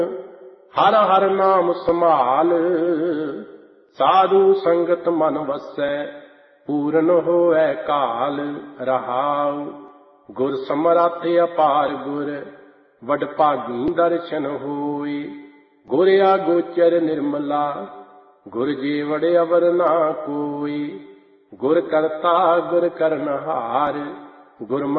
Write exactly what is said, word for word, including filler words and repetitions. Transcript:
ਹਰ ਹਰ ਨਾਮ ਸੰਭਾਲ, ਸਾਧੂ ਸੰਗਤ ਮਨ ਵਸੈ, ਪੂਰਨ ਹੋਐ ਕਾਲ। ਰਹਾਉ ਗੁਰ ਸਮਰੱਥ ਅਪਾਰ ਗੁਰ, ਵਡ ਭਾਗੀ ਦਰਸ਼ਨ ਹੋਏ। ਗੁਰ ਆਗੋਚਰ ਨਿਰਮਲਾ, ਗੁਰ ਜੀਵੜ ਅਵਰ ਨਾ ਕੋਈ। ਗੁਰ ਕਰਤਾ ਗੁਰ ਕਰਨਹਾਰ, ਗੁਰ